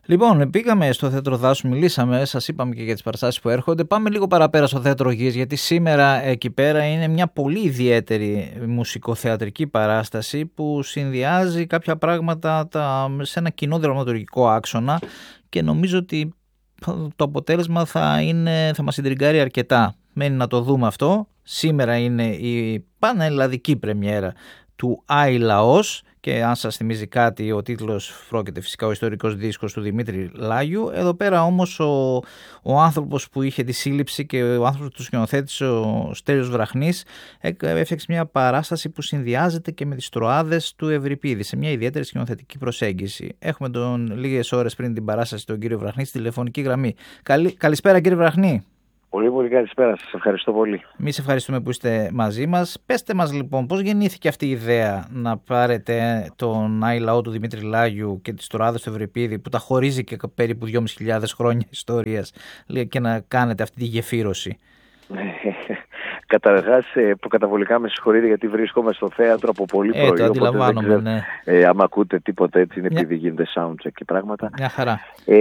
Λοιπόν, πήγαμε στο Θέατρο Δάσου, μιλήσαμε, σας είπαμε και για τις παραστάσεις που έρχονται. Πάμε λίγο παραπέρα στο Θέατρο Γης, γιατί σήμερα εκεί πέρα είναι μια πολύ ιδιαίτερη μουσικοθεατρική παράσταση που συνδυάζει κάποια πράγματα σε ένα κοινό δραματουργικό άξονα και νομίζω ότι το αποτέλεσμα θα μας συντριγκάρει αρκετά. Μένει να το δούμε αυτό. Σήμερα είναι η πανελλαδική πρεμιέρα του Άι Λαός και αν σας θυμίζει κάτι ο τίτλος πρόκειται φυσικά ο ιστορικός δίσκος του Δημήτρη Λάγιου. Εδώ πέρα όμως ο άνθρωπος που είχε τη σύλληψη και ο άνθρωπος που του σκηνοθέτησε, ο Στέλιος Βραχνής, έφτιαξε μια παράσταση που συνδυάζεται και με τις Τροάδες του Ευρυπίδη σε μια ιδιαίτερη σκηνοθετική προσέγγιση. Έχουμε λίγες ώρες πριν την παράσταση τον κύριο Βραχνή στη τηλεφωνική γραμμή. Καλησπέρα κύριε Βραχνή. Πολύ καλησπέρα, σας ευχαριστώ πολύ. Εμείς ευχαριστούμε που είστε μαζί μας. Πέστε μας λοιπόν πώς γεννήθηκε αυτή η ιδέα να πάρετε τον Άι Λαό του Δημήτρη Λάγιου και τις Τροάδες του Ευρυπίδη που τα χωρίζει και περίπου 2.500 χρόνια ιστορίας και να κάνετε αυτή τη γεφύρωση. Καταρχάς, προκαταβολικά με συγχωρείτε γιατί βρίσκομαι στο θέατρο από πολύ πρωί. Το αντιλαμβάνομαι, ναι. Άμα ακούτε τίποτα έτσι είναι επειδή γίνεται soundcheck και πράγματα. Μια χαρά.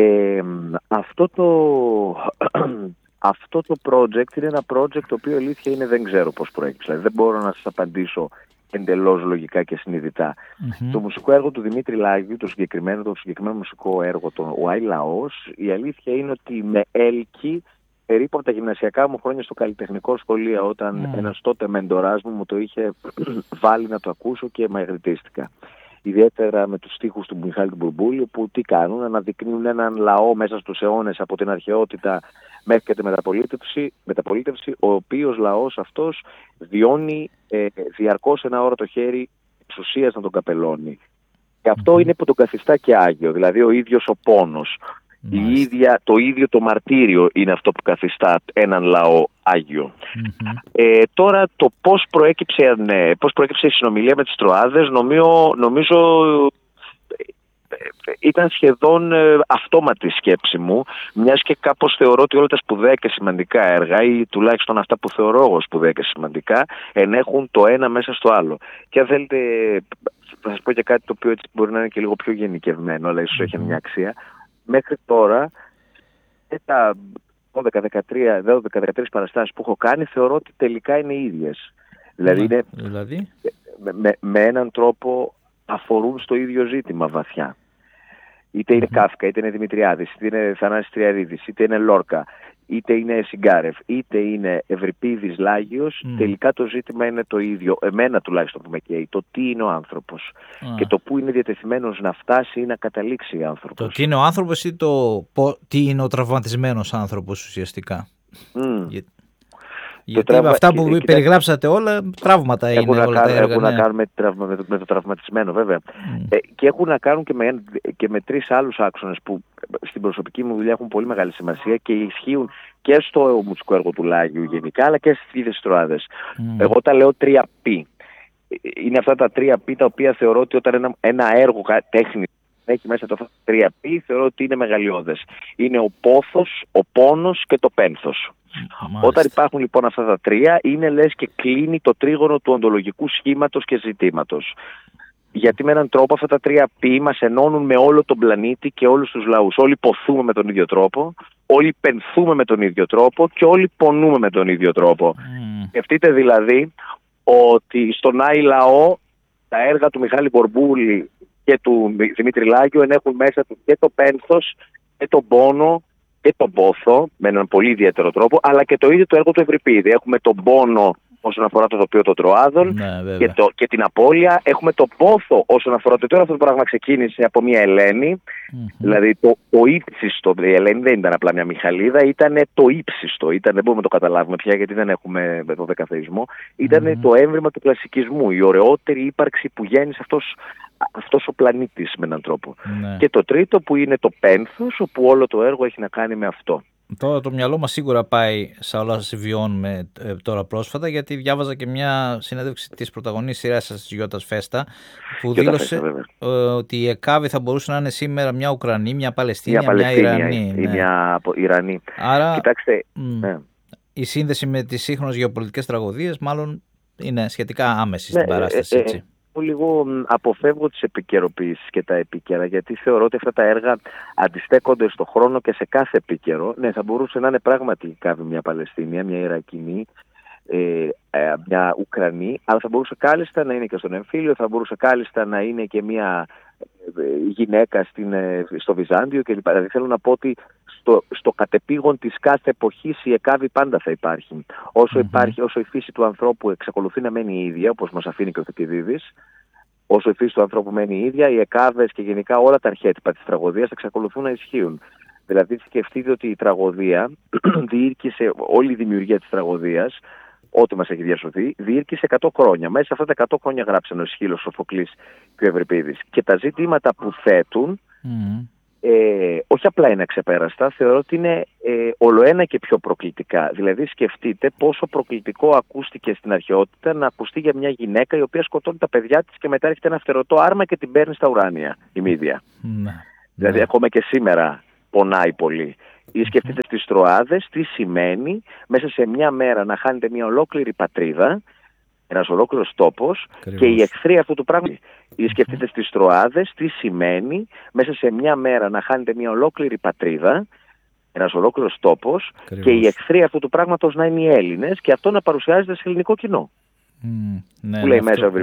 Αυτό το project είναι ένα project το οποίο αλήθεια είναι δεν ξέρω πώς προέκυψε. Δηλαδή, δεν μπορώ να σας απαντήσω εντελώς λογικά και συνειδητά. Το μουσικό έργο του Δημήτρη Λάγιου, το συγκεκριμένο μουσικό έργο, ο Άι Λαός, η αλήθεια είναι ότι με έλκει περίπου από τα γυμνασιακά μου χρόνια στο καλλιτεχνικό σχολείο, όταν ένας τότε μεντοράς μου το είχε βάλει να το ακούσω και μαγνητίστηκα. Ιδιαίτερα με τους στίχους του Μιχάλη του Μπουρμπούλη, που τι κάνουν, αναδεικνύουν έναν λαό μέσα στους αιώνες από την αρχαιότητα μέχρι και τη μεταπολίτευση, ο οποίος λαός αυτός βιώνει διαρκώς ένα όρατο χέρι εξουσίας να τον καπελώνει. Και αυτό είναι που τον καθιστά και άγιο, δηλαδή ο ίδιος ο πόνος. Το ίδιο το μαρτύριο είναι αυτό που καθιστά έναν λαό άγιο. Τώρα το πώς προέκυψε η συνομιλία με τις Τροάδες, νομίζω ήταν σχεδόν αυτόματη η σκέψη μου, μιας και κάπως θεωρώ ότι όλα τα σπουδαία και σημαντικά έργα, ή τουλάχιστον αυτά που θεωρώ εγώ σπουδαία και σημαντικά, ενέχουν το ένα μέσα στο άλλο. Και αν θέλετε, θα σας πω και κάτι το οποίο έτσι μπορεί να είναι και λίγο πιο γενικευμένο, αλλά ίσως έχει μια αξία. Μέχρι τώρα, τα 12-13 παραστάσεις που έχω κάνει, θεωρώ ότι τελικά είναι ίδιες. Δηλαδή, με έναν τρόπο αφορούν στο ίδιο ζήτημα βαθιά. Είτε είναι Κάφκα, είτε είναι Δημητριάδης, είτε είναι Θανάσης Τριαρίδης, είτε είναι Λόρκα, είτε είναι Σιγκάρεφ, είτε είναι Ευρυπίδης Λάγιος, τελικά το ζήτημα είναι το ίδιο. Εμένα τουλάχιστον που με καίει, το τι είναι ο άνθρωπος και το πού είναι διατεθειμένος να φτάσει ή να καταλήξει ο άνθρωπος. Το τι είναι ο άνθρωπος ή τι είναι ο τραυματισμένος άνθρωπος ουσιαστικά. Γιατί αυτά που περιγράψατε όλα, τραύματα είναι όλα τα έργα. Έχουν να κάνουν με το τραυματισμένο βέβαια. Και έχουν να κάνουν και με τρεις άλλους άξονες που στην προσωπική μου δουλειά έχουν πολύ μεγάλη σημασία και ισχύουν και στο μουσικό έργο του Λάγιου γενικά, αλλά και στις ίδιες Τροάδες. Εγώ τα λέω 3P. Είναι αυτά τα 3P τα οποία θεωρώ ότι όταν ένα έργο τέχνη έχει μέσα το 3P, θεωρώ ότι είναι μεγαλειώδες. Είναι ο πόθος, ο πόνος και το πένθος. Όταν υπάρχουν λοιπόν αυτά τα τρία, είναι λες και κλείνει το τρίγωνο του οντολογικού σχήματος και ζητήματος. Γιατί με έναν τρόπο αυτά τα 3P μας ενώνουν με όλο τον πλανήτη και όλους τους λαούς. Όλοι ποθούμε με τον ίδιο τρόπο, όλοι πενθούμε με τον ίδιο τρόπο και όλοι πονούμε με τον ίδιο τρόπο. Σκεφτείτε δηλαδή ότι στον Άι Λαό τα έργα του Μιχάλη Μπορμπούλη και του Δημήτρη Λάγιου ενέχουν μέσα του και το πένθος και τον πόνο και τον πόθο με έναν πολύ ιδιαίτερο τρόπο, αλλά και το ίδιο το έργο του Ευρυπίδη. Έχουμε τον πόνο όσον αφορά το τοπίο των Τροάδων και την απώλεια. Έχουμε το πόθο όσον αφορά το τώρα αυτό το πράγμα ξεκίνησε από μια Ελένη. Δηλαδή το ύψιστο. Η Ελένη δεν ήταν απλά μια Μιχαλίδα, ήταν το ύψιστο. Δεν μπορούμε να το καταλάβουμε πια γιατί δεν έχουμε το δεκαθεϊσμό. Ήταν το έμβρημα του κλασικισμού, η ωραιότερη ύπαρξη που γέννησε αυτός ο πλανήτης με έναν τρόπο. Και το τρίτο που είναι το πένθος, όπου όλο το έργο έχει να κάνει με αυτό. Τώρα το μυαλό μας σίγουρα πάει σε όλα όσα βιώνουμε τώρα πρόσφατα, γιατί διάβαζα και μια συνέντευξη της πρωταγωνίστρια σειράς σας, της Γιώτας Φέστα, που δήλωσε ότι η ΕΚΑΒΗ θα μπορούσε να είναι σήμερα μια Ουκρανή, μια Παλαιστίνια, μια Ιρανή. Ή μια Ιρανή. Άρα κοιτάξτε, η σύνδεση με τις σύγχρονες γεωπολιτικές τραγωδίες μάλλον είναι σχετικά άμεση στην παράσταση. Έτσι. λίγο αποφεύγω τις επικαιροποιήσεις και τα επίκαιρα, γιατί θεωρώ ότι αυτά τα έργα αντιστέκονται στο χρόνο και σε κάθε επίκαιρο. Ναι, θα μπορούσε να είναι πράγματι μια Παλαιστίνια, μια Ιρακινή, μια Ουκρανή, αλλά θα μπορούσε κάλλιστα να είναι και στον εμφύλιο, θα μπορούσε κάλλιστα να είναι και μια γυναίκα στο Βυζάντιο κλπ. Δηλαδή θέλω να πω ότι στο κατεπήγον της κάθε εποχής η εκάβη πάντα θα υπάρχει. Όσο η φύση του ανθρώπου εξακολουθεί να μένει η ίδια, όπως μας αφήνει και ο Θεπιδίδης, όσο η φύση του ανθρώπου μένει η ίδια, οι εκάβες και γενικά όλα τα αρχέτυπα της τραγωδίας θα εξακολουθούν να ισχύουν. Δηλαδή σκεφτείτε ότι η τραγωδία διήρκησε, όλη η δημιουργία της τραγωδίας, ό,τι μας έχει διασωθεί, διήρκησε 100 χρόνια. Μέσα σε αυτά τα 100 χρόνια γράψαν ο Αισχύλος, ο Σοφοκλής και ο Ευρυπίδης. Και τα ζητήματα που θέτουν, όχι απλά είναι αξεπέραστα, θεωρώ ότι είναι ολοένα και πιο προκλητικά. Δηλαδή σκεφτείτε πόσο προκλητικό ακούστηκε στην αρχαιότητα να ακουστεί για μια γυναίκα η οποία σκοτώνει τα παιδιά της και μετά έρχεται ένα φτερωτό άρμα και την παίρνει στα ουράνια, η Μύδια. Δηλαδή ακόμα και σήμερα πονάει πολύ. Ή σκεφτείτε στις Τροάδες τι σημαίνει μέσα σε μια μέρα να χάνετε μια ολόκληρη πατρίδα, ένας ολόκληρος τόπος, και οι εχθροί αυτού του πράγματος. Ή σκεφτείτε στις Τροάδες τι σημαίνει μέσα σε μια μέρα να χάνετε μια ολόκληρη πατρίδα, ένας ολόκληρος τόπος, και οι εχθροί αυτού του πράγματος να είναι οι Έλληνες, και αυτό να παρουσιάζεται σε ελληνικό κοινό. Ναι, που λέει μέσα